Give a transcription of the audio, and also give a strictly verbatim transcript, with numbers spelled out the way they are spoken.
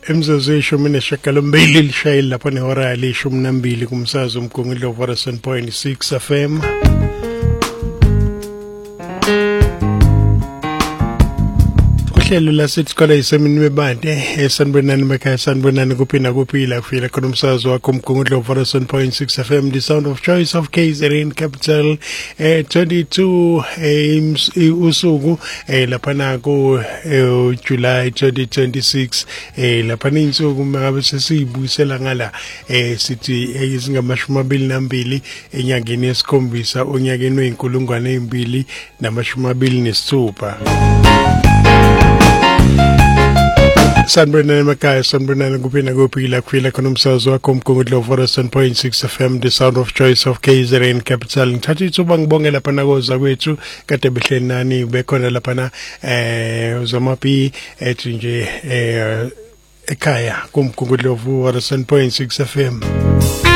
Emzuzu ishumi nesishiyagalombili lishayile lapha nehora lishumi nambili kumsakazo umgungundlo one oh seven point six F M. Uhlelo lasesikole isemini mebande esanibonani emakhaya sanibonani kuphina kuphila kufika khona umsakazo wakho umgungundlo one oh seven point six F M, the sound of choice of K Z N capital. eh twenty-two eh usuku eh lapha na ku July twenty twenty-six eh lapha ninsuku mangabe sesiyibuyisela ngala eh sithi izingamashumi amabili nambili enyangeni yesikhombisa onyakeni wenkulungwane ezimbili namashumi amabili nesithupha. Sanibonani emakhaya sanibonani kuphina kuphila kufika khona umsakazo wakho umgungundlo one oh seven point six F M, the sound of choice of K Z N capital. Ngithatha ithuba ngibonge lapha nakoza kwethu kade behleli nani bekhona lapha na eh uzamapi ethi nje eh ekhaya kumgungundlo one oh seven point six F M.